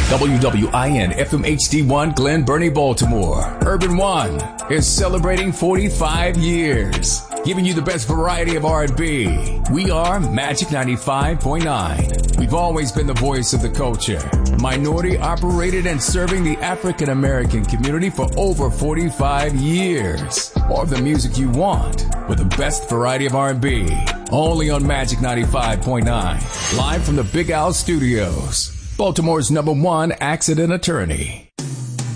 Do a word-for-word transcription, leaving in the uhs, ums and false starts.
W W I N F M H D one Glen Burnie, Baltimore. Urban One is celebrating forty-five years, giving you the best variety of R and B. We are Magic ninety-five point nine. We've always been the voice of the culture. Minority operated and serving the African American community for over forty-five years. More of the music you want with the best variety of R and B. Only on Magic ninety-five point nine. Live from the Big Al Studios. Baltimore's number one accident attorney.